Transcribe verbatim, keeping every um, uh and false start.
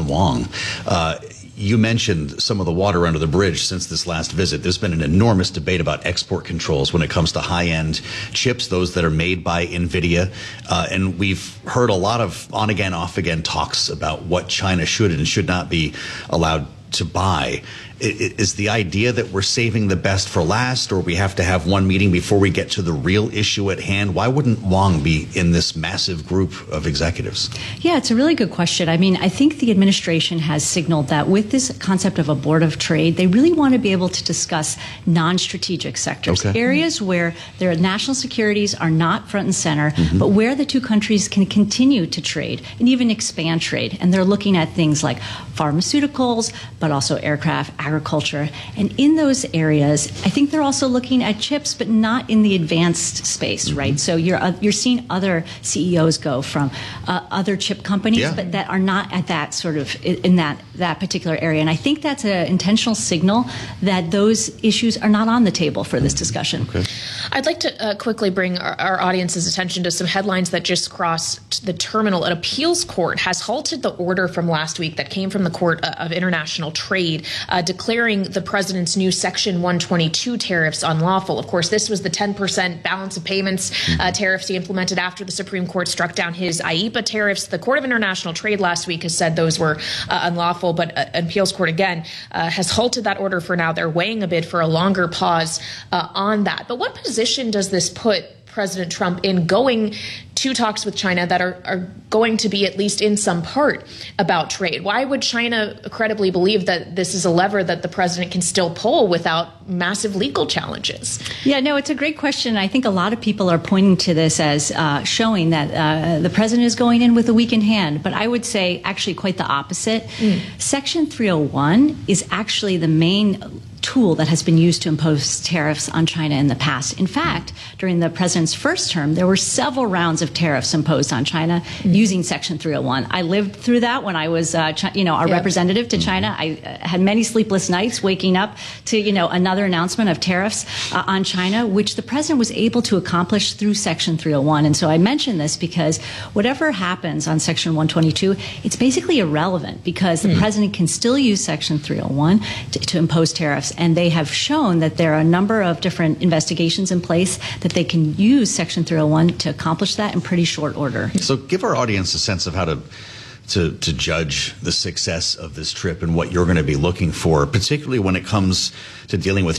Wang. Uh, You mentioned some of the water under the bridge since this last visit. There's been an enormous debate about export controls when it comes to high-end chips, those that are made by NVIDIA. Uh, and we've heard a lot of on-again, off-again talks about what China should and should not be allowed to buy. Is the idea that we're saving the best for last, or we have to have one meeting before we get to the real issue at hand? Why wouldn't Wang be in this massive group of executives? Yeah, it's a really good question. I mean, I think the administration has signaled that with this concept of a board of trade, they really want to be able to discuss non-strategic sectors, okay. areas where their national securities are not front and center, mm-hmm. but where the two countries can continue to trade and even expand trade. And they're looking at things like pharmaceuticals, but also aircraft, agriculture. And in those areas, I think they're also looking at chips, but not in the advanced space, mm-hmm. right? So you're uh, you're seeing other C E Os go from uh, other chip companies, yeah. but that are not at that sort of in that that particular area. And I think that's an intentional signal that those issues are not on the table for this discussion. Okay. I'd like to uh, quickly bring our, our audience's attention to some headlines that just crossed the terminal. An appeals court has halted the order from last week that came from the Court of International Trade, uh, declaring the president's new Section one twenty-two tariffs unlawful. Of course, this was the ten percent balance of payments uh, tariffs he implemented after the Supreme Court struck down his I E P A tariffs. The Court of International Trade last week has said those were uh, unlawful, but uh, an appeals court again uh, has halted that order for now. They're weighing a bid for a longer pause uh, on that. But what position does this put President Trump in going to talks with China that are, are going to be at least in some part about trade? Why would China credibly believe that this is a lever that the president can still pull without massive legal challenges? Yeah, no, it's a great question. I think a lot of people are pointing to this as uh, showing that uh, the president is going in with a weakened hand. But I would say actually quite the opposite. Mm. Section three oh one is actually the main tool that has been used to impose tariffs on China in the past. In fact, during the president's first term, there were several rounds of tariffs imposed on China mm-hmm. using Section three oh one. I lived through that when I was, uh, Chi- you know, our yep. representative to China. I uh, had many sleepless nights waking up to, you know, another announcement of tariffs uh, on China, which the president was able to accomplish through Section three oh one. And so I mention this because whatever happens on Section one twenty-two, it's basically irrelevant because the mm. president can still use Section three oh one to, to impose tariffs. And they have shown that there are a number of different investigations in place that they can use Section three oh one to accomplish that in pretty short order. So give our audience a sense of how to to, to judge the success of this trip and what you're going to be looking for, particularly when it comes to dealing with